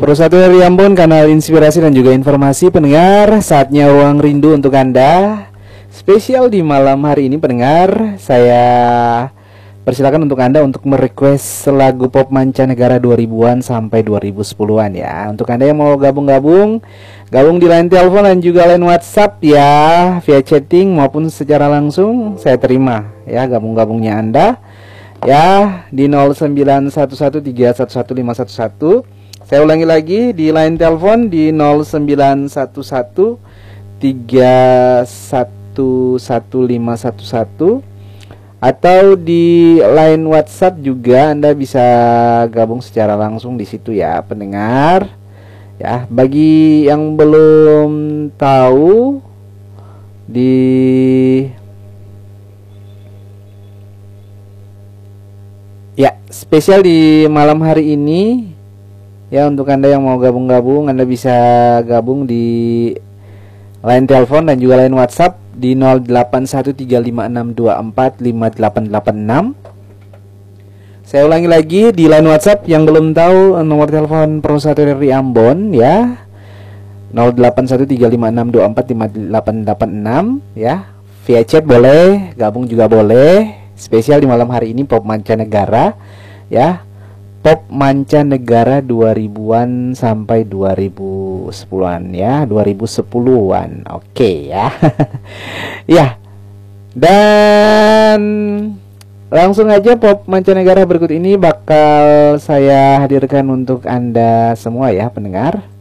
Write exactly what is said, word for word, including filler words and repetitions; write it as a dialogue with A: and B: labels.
A: Persatu dari Ambon, kanal inspirasi dan juga informasi pendengar. Saatnya ruang rindu untuk Anda. Spesial di malam hari ini pendengar, saya persilakan untuk Anda untuk merequest lagu pop mancanegara dua ribuan sampai dua ribu sepuluhan ya. Untuk Anda yang mau gabung-gabung, gabung di line telepon dan juga line WhatsApp ya, via chatting maupun secara langsung saya terima ya gabung-gabungnya Anda ya di nol sembilan satu satu tiga satu satu lima satu satu. Saya ulangi lagi di line telepon di nol sembilan satu satu tiga satu satu lima satu satu, atau di line WhatsApp juga Anda bisa gabung secara langsung di situ ya pendengar. Ya, bagi yang belum tahu di ya, spesial di malam hari ini ya, untuk Anda yang mau gabung-gabung, Anda bisa gabung di line telepon dan juga line WhatsApp di nol delapan satu tiga lima enam dua empat lima delapan delapan enam. Saya ulangi lagi di line WhatsApp yang belum tahu nomor telepon Persatu dari Ambon ya, nol delapan satu tiga lima enam dua empat lima delapan delapan enam ya. Via chat boleh, gabung juga boleh. Spesial di malam hari ini pop mancanegara ya. Pop mancanegara dua ribuan sampai dua ribu sepuluhan ya, dua ribu sepuluhan. Oke ya. Ya. Dan langsung aja pop mancanegara berikut ini bakal saya hadirkan untuk Anda semua ya pendengar.